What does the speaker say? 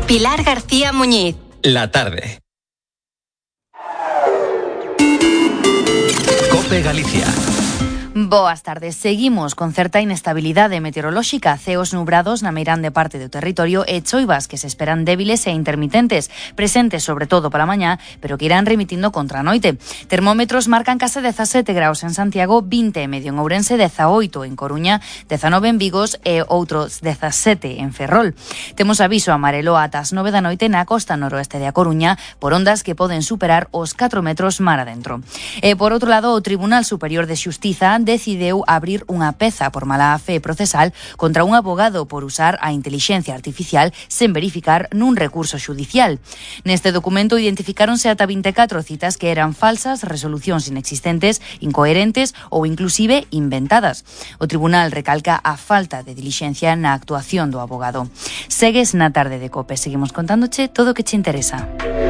Pilar García Muñiz. La tarde. COPE Galicia. Boas tardes. Seguimos con certa inestabilidade meteorolóxica, ceos nubrados na meirande parte do territorio e choivas que se esperan débiles e intermitentes, presentes sobre todo pola mañá, pero que irán remitindo contra a noite. Termómetros marcan case 17 graus en Santiago, 20 e medio en Ourense, 18 en Coruña, 19 en Vigos e outros 17 en Ferrol. Temos aviso amarelo ata as 9 da noite na costa noroeste de A Coruña por ondas que poden superar os 4 metros mar adentro. E por outro lado, o Tribunal Superior de Xustiza decideu abrir unha peza por mala fe procesal contra un abogado por usar a intelixencia artificial sen verificar nun recurso xudicial. Neste documento identificáronse ata 24 citas que eran falsas, resolucións inexistentes, incoherentes ou inclusive inventadas. O tribunal recalca a falta de dilixencia na actuación do abogado. Segues na tarde de COPE, seguimos contándoche todo o que che interesa.